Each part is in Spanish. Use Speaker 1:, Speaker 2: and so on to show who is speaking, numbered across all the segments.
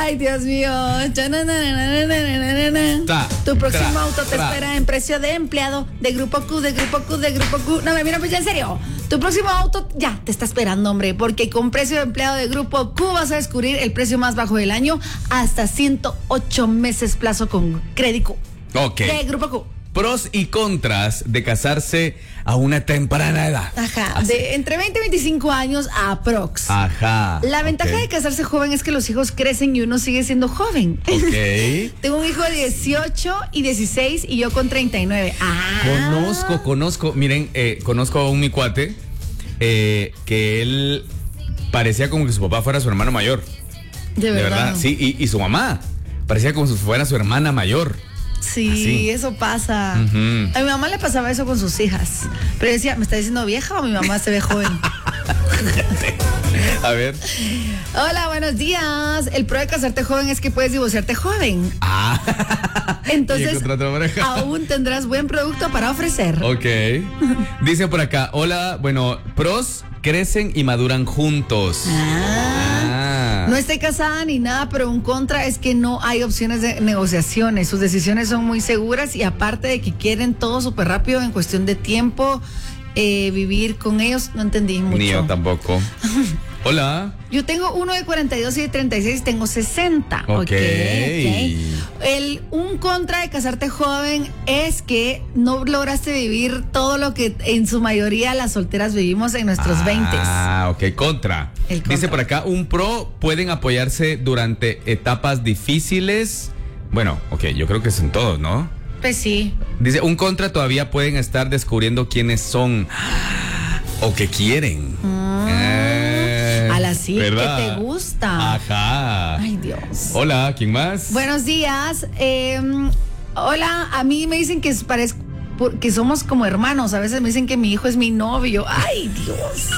Speaker 1: Ay, Dios mío. Tu próximo auto te espera en precio de empleado de Grupo Q, de Grupo Q, de Grupo Q. No, mira, pues ya en serio. Tu próximo auto ya te está esperando, hombre, porque con precio de empleado de Grupo Q vas a descubrir el precio más bajo del año, hasta 108 meses plazo con crédito.
Speaker 2: Ok.
Speaker 1: De Grupo Q.
Speaker 2: Pros y contras de casarse a una temprana edad.
Speaker 1: Ajá, de entre 20 y 25 años a aprox.
Speaker 2: Ajá.
Speaker 1: La ventaja de casarse joven es que los hijos crecen y uno sigue siendo joven.
Speaker 2: Ok.
Speaker 1: Tengo un hijo de 18 y 16 y yo con 39.
Speaker 2: Conozco. Miren, conozco a un mi cuate que él parecía como que su papá fuera su hermano mayor.
Speaker 1: De verdad.
Speaker 2: Sí, y su mamá parecía como si fuera su hermana mayor.
Speaker 1: Sí,
Speaker 2: así.
Speaker 1: eso pasa.
Speaker 2: Uh-huh.
Speaker 1: A mi mamá le pasaba eso con sus hijas. Pero decía, ¿me está diciendo vieja o mi mamá se ve joven?
Speaker 2: A ver.
Speaker 1: Hola, buenos días. El pro de casarte joven es que puedes divorciarte joven. Entonces, aún tendrás buen producto para ofrecer.
Speaker 2: Ok. Dice por acá, hola, bueno, pros, crecen y maduran juntos.
Speaker 1: No estoy casada ni nada, pero un contra es que no hay opciones de negociaciones. Sus decisiones son muy seguras y aparte de que quieren todo súper rápido en cuestión de tiempo, vivir con ellos, no entendí mucho.
Speaker 2: Ni yo tampoco. Hola.
Speaker 1: Yo tengo uno de 42 y de 36, tengo 60.
Speaker 2: Ok.
Speaker 1: Un contra de casarte joven es que no lograste vivir todo lo que en su mayoría las solteras vivimos en nuestros 20.
Speaker 2: Ok, contra. Dice por acá, un pro, pueden apoyarse durante etapas difíciles. Bueno, ok, yo creo que son todos, ¿no?
Speaker 1: Pues sí.
Speaker 2: Dice, un contra, todavía pueden estar descubriendo quiénes son o qué quieren.
Speaker 1: A la sí,
Speaker 2: ¿verdad?
Speaker 1: que te gusta.
Speaker 2: Ajá.
Speaker 1: Ay, Dios.
Speaker 2: Hola, ¿quién más?
Speaker 1: Buenos días. Hola, a mí me dicen que que somos como hermanos. A veces me dicen que mi hijo es mi novio. Ay, Dios.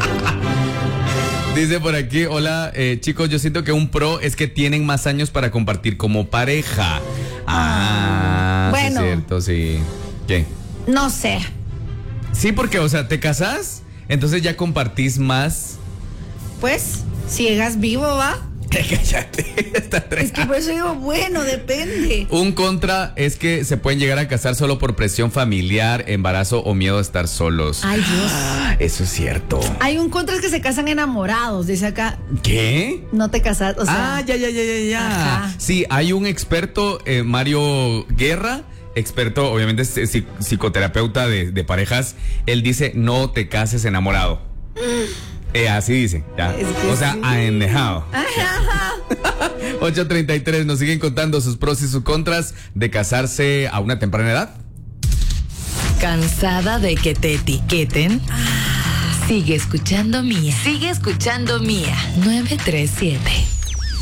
Speaker 2: Dice por aquí, hola, chicos, yo siento que un pro es que tienen más años para compartir como pareja.
Speaker 1: Bueno.
Speaker 2: Sí, es cierto, sí. ¿Qué?
Speaker 1: No sé.
Speaker 2: Sí, porque, o sea, te casas, entonces ya compartís más.
Speaker 1: Pues, si llegas vivo, ¿va?
Speaker 2: Cállate.
Speaker 1: Es que por eso digo, bueno, depende.
Speaker 2: Un contra es que se pueden llegar a casar solo por presión familiar, embarazo o miedo a estar solos.
Speaker 1: Ay, Dios.
Speaker 2: Eso es cierto.
Speaker 1: Hay un contra, es que se casan enamorados, dice acá.
Speaker 2: ¿Qué?
Speaker 1: No te casas, o sea.
Speaker 2: Ya.
Speaker 1: Ajá.
Speaker 2: Sí, hay un experto, Mario Guerra, experto, obviamente psicoterapeuta de parejas. Él dice, no te cases enamorado. Así dice, ya.
Speaker 1: Es que
Speaker 2: o sea,
Speaker 1: sí.
Speaker 2: enamorado. 8:33, nos siguen contando sus pros y sus contras de casarse a una temprana edad.
Speaker 3: ¿Cansada de que te etiqueten? Sigue escuchando Mía. 937.